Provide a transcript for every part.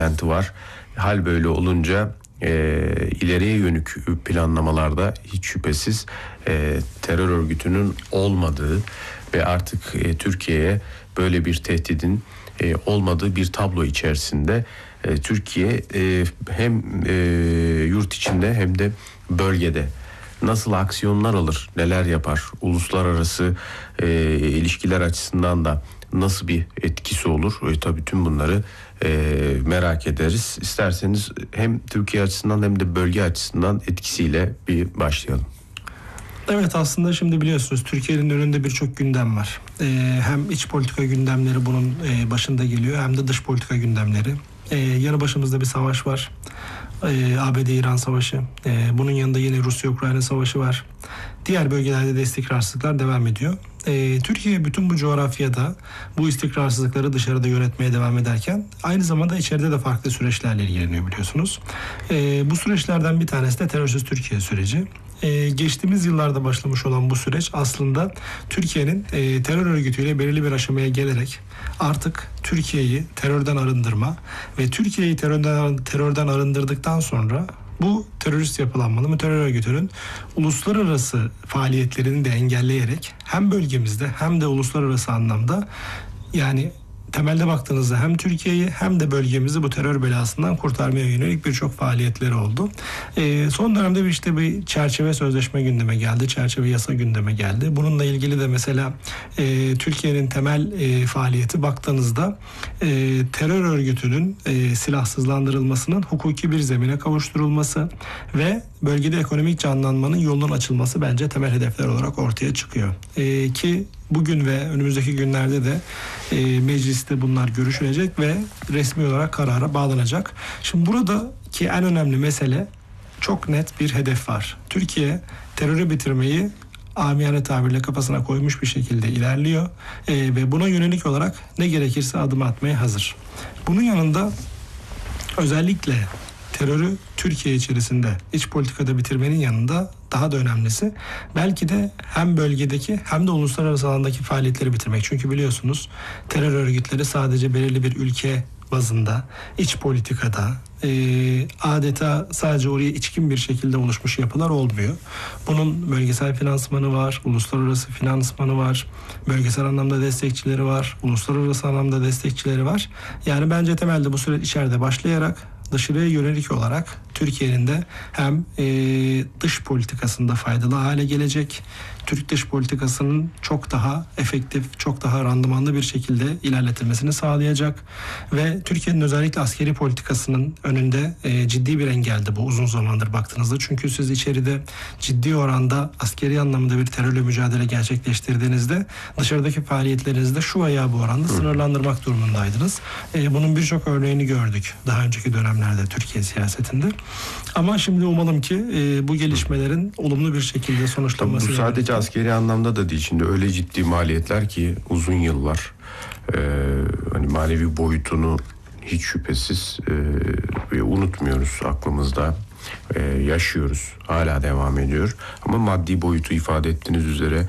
beklenti var. Hal böyle olunca ileriye yönük planlamalarda hiç şüphesiz terör örgütünün olmadığı ve artık Türkiye'ye böyle bir tehdidin olmadığı bir tablo içerisinde Türkiye hem yurt içinde hem de bölgede nasıl aksiyonlar alır, neler yapar, uluslararası ilişkiler açısından da nasıl bir etkisi olur? Tabii tüm bunları merak ederiz. İsterseniz hem Türkiye açısından hem de bölge açısından etkisiyle bir başlayalım. Evet, aslında şimdi biliyorsunuz Türkiye'nin önünde birçok gündem var. Hem iç politika gündemleri bunun başında geliyor hem de dış politika gündemleri. Yanı başımızda bir savaş var. ABD-İran savaşı. Bunun yanında yine Rusya-Ukrayna savaşı var. Diğer bölgelerde de istikrarsızlıklar devam ediyor. Türkiye bütün bu coğrafyada bu istikrarsızlıkları dışarıda yönetmeye devam ederken aynı zamanda içeride de farklı süreçlerle ilgileniyor biliyorsunuz. Bu süreçlerden bir tanesi de terörsüz Türkiye süreci. Geçtiğimiz yıllarda başlamış olan bu süreç aslında Türkiye'nin terör örgütüyle belirli bir aşamaya gelerek artık Türkiye'yi terörden arındırma ve Türkiye'yi terörden arındırdıktan sonra bu terörist yapılanmanın, terör örgütünün uluslararası faaliyetlerini de engelleyerek hem bölgemizde hem de uluslararası anlamda, yani temelde baktığınızda hem Türkiye'yi hem de bölgemizi bu terör belasından kurtarmaya yönelik birçok faaliyetleri oldu. Son dönemde bir çerçeve sözleşme gündeme geldi, çerçeve yasa gündeme geldi. Bununla ilgili de mesela Türkiye'nin temel faaliyeti baktığınızda terör örgütünün silahsızlandırılmasının hukuki bir zemine kavuşturulması ve bölgede ekonomik canlanmanın yolunun açılması bence temel hedefler olarak ortaya çıkıyor. Ki bugün ve önümüzdeki günlerde de mecliste bunlar görüşülecek ve resmi olarak karara bağlanacak. Şimdi buradaki en önemli mesele, çok net bir hedef var. Türkiye terörü bitirmeyi amiyane tabirle kafasına koymuş bir şekilde ilerliyor ve buna yönelik olarak ne gerekirse adım atmaya hazır. Bunun yanında özellikle terörü Türkiye içerisinde iç politikada bitirmenin yanında daha da önemlisi belki de hem bölgedeki hem de uluslararası alandaki faaliyetleri bitirmek. Çünkü biliyorsunuz terör örgütleri sadece belirli bir ülke bazında, iç politikada adeta sadece oraya içkin bir şekilde oluşmuş yapılar olmuyor. Bunun bölgesel finansmanı var, uluslararası finansmanı var, bölgesel anlamda destekçileri var, uluslararası anlamda destekçileri var. Yani bence temelde bu süreç içeride başlayarak dışarıya yönelik olarak Türkiye'nin de hem dış politikasında faydalı hale gelecek, Türk dış politikasının çok daha efektif, çok daha randımanlı bir şekilde ilerletilmesini sağlayacak ve Türkiye'nin özellikle askeri politikasının önünde ciddi bir engeldi bu uzun zamandır baktığınızda. Çünkü siz içeride ciddi oranda askeri anlamda bir terörle mücadele gerçekleştirdiğinizde dışarıdaki faaliyetlerinizde şu veya bu oranda sınırlandırmak durumundaydınız. Bunun birçok örneğini gördük daha önceki dönemlerde Türkiye siyasetinde. Ama şimdi umalım ki bu gelişmelerin olumlu bir şekilde sonuçlanması. Bu sadece askeri anlamda da değil. Şimdi öyle ciddi maliyetler ki uzun yıllar hani manevi boyutunu hiç şüphesiz unutmuyoruz, aklımızda yaşıyoruz. Hala devam ediyor. Ama maddi boyutu ifade ettiğiniz üzere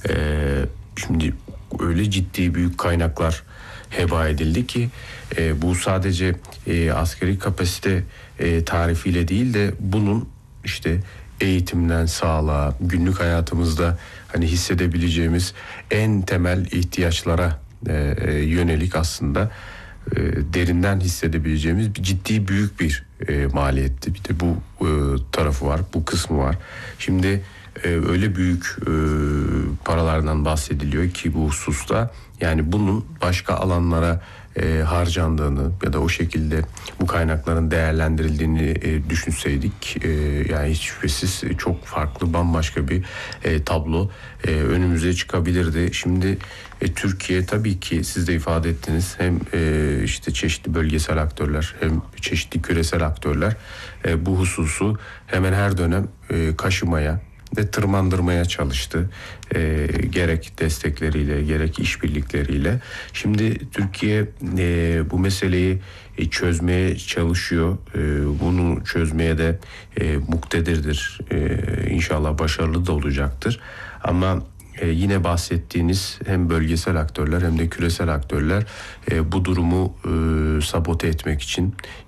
şimdi öyle ciddi büyük kaynaklar heba edildi ki bu sadece askeri kapasite tarifiyle değil de bunun işte eğitimden sağlığa, günlük hayatımızda hani hissedebileceğimiz en temel ihtiyaçlara yönelik aslında derinden hissedebileceğimiz bir ciddi büyük bir maliyetti. Bir de bu tarafı var, bu kısmı var. Şimdi öyle büyük paralardan bahsediliyor ki bu hususta, yani bunun başka alanlara harcandığını ya da o şekilde bu kaynakların değerlendirildiğini düşünseydik yani hiç şüphesiz çok farklı, bambaşka bir tablo önümüze çıkabilirdi. Şimdi Türkiye tabii ki siz de ifade ettiniz, hem işte çeşitli bölgesel aktörler hem çeşitli küresel aktörler bu hususu hemen her dönem kaşımaya ve tırmandırmaya çalıştı. Gerek destekleriyle gerek işbirlikleriyle. Şimdi Türkiye bu meseleyi çözmeye çalışıyor. Bunu çözmeye de muktedirdir. İnşallah başarılı da olacaktır. Ama yine bahsettiğiniz hem bölgesel aktörler hem de küresel aktörler bu durumu sabote etmek için